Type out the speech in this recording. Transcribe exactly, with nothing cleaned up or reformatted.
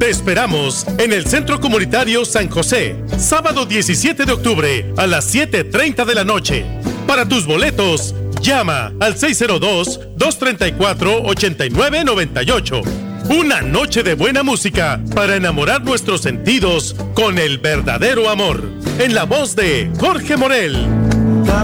Te esperamos en el Centro Comunitario San José, sábado diecisiete de octubre a las siete treinta de la noche. Para tus boletos, llama al seis cero dos, dos tres cuatro, ocho nueve nueve ocho. Una noche de buena música para enamorar nuestros sentidos con el verdadero amor. En la voz de Jorge Morel.